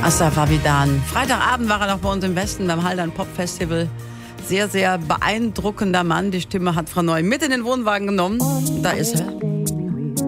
Asaf Avidan. Freitagabend war er noch bei uns im Westen beim Haldern Pop Festival. Sehr, sehr beeindruckender Mann. Die Stimme hat Frau Neu mit in den Wohnwagen genommen. Da ist er.